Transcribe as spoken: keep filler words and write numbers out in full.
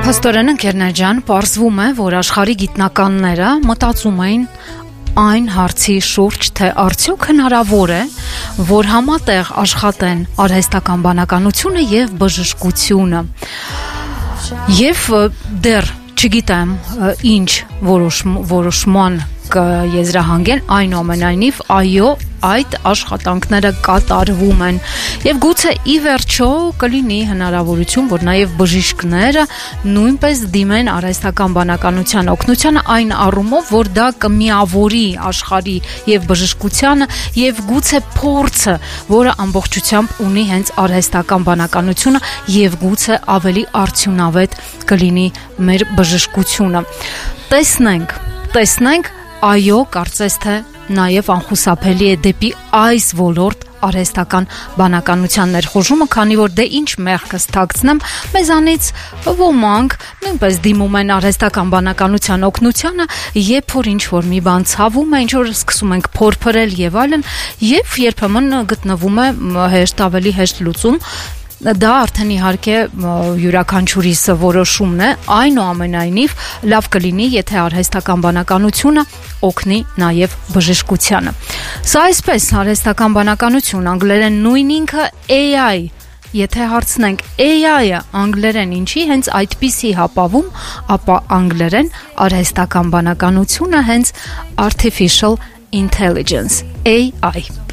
Փաստորեն ընկերներ ջան, պարզվում է, որ աշխարհի գիտնականները մտածում էին այն հարցի շուրջ, թե արդյոք հնարավոր է, որ համատեղ աշխատեն արհեստական բանականությունը եւ բժշկությունը։ Եվ դեռ չգիտեմ ինչ որոշման կեզրահանգեն, այնուամենայնիվ այո, այդ աշխատանքները կատարվում են եւ գուցե ի վերջո կլինի հնարավորություն, որ նաեւ բժիշկները նույնպես դիմեն արհեստական բանականության օգնությանը այն առումով, որ դա կմիավորի աշխարհի եւ բժշկությանը եւ գուցե փորձը, որը ամբողջությամբ ունի հենց արհեստական բանականությունը եւ գուցե ավելի արդյունավետ կլինի մեր բժշկությունը։ Տեսնենք, տեսնենք Այո, կարծես թե նաև անխուսափելի է դեպի այս ոլորտ արհեստական բանականության ներխուժումը, քանի որ դե ինչ մեղքը ստացնեմ, մեզանից ոմանք նույնպես դիմում են արհեստական բանականության օգնությանը, երբ որ ինչ-որ մի բան ցավում է, ինչ-որ սկսում ենք փորփրել եւ այլն, եւ երբեմն գտնվում է հեշտ ավելի հեշտ լուծում։ Դա արդեն իհարկե յուրաքանչյուրիս որոշումն է, այնուամենայնիվ լավ կլինի, եթե արհեստական բանականությունը օգնի նաև բժշկությանը։ Սա այսպես, արհեստական բանականություն, անգլերեն նույն ինքը A I, եթե հարցնենք A I-ը անգլերեն ինչի, հենց այդպիսի հապավում, ապա անգլերեն արհեստական բանականությունը հենց Artificial Intelligence, A I